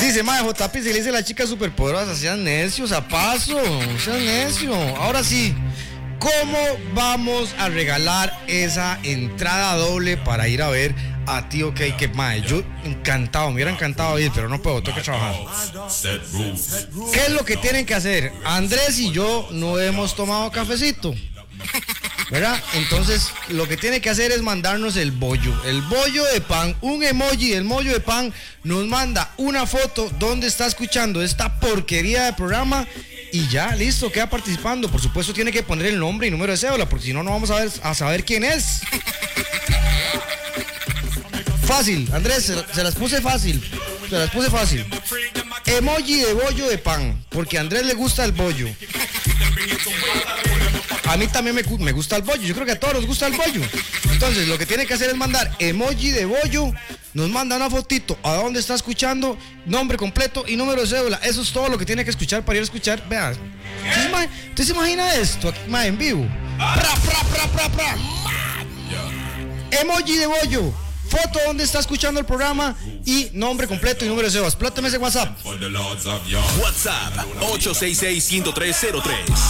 Dice, mae, JP, se le dice a la chica superpoderosa, sean necios, a paso, sean necio. Ahora sí, ¿cómo vamos a regalar esa entrada doble para ir a ver a Tío K? Que mae, yo encantado, me hubiera encantado ir, pero no puedo, tengo que trabajar. ¿Qué es lo que tienen que hacer? Andrés y yo no hemos tomado cafecito, ¿verdad? Entonces lo que tiene que hacer es mandarnos el bollo de pan, un emoji del bollo de pan, nos manda una foto donde está escuchando esta porquería de programa y ya, listo, queda participando. Por supuesto tiene que poner el nombre y número de cédula, porque si no, no vamos a saber quién es. Fácil, Andrés, se las puse fácil. Emoji de bollo de pan, porque a Andrés le gusta el bollo. A mí también me gusta el bollo, yo creo que a todos nos gusta el bollo. Entonces lo que tiene que hacer es mandar emoji de bollo, nos manda una fotito a dónde está escuchando, nombre completo y número de cédula. Eso es todo lo que tiene que escuchar para ir a escuchar. Vea, ¿usted se imagina esto aquí, en vivo? Emoji de bollo, foto donde está escuchando el programa y nombre completo y número de cédula. Explóteme ese WhatsApp. WhatsApp 866-10303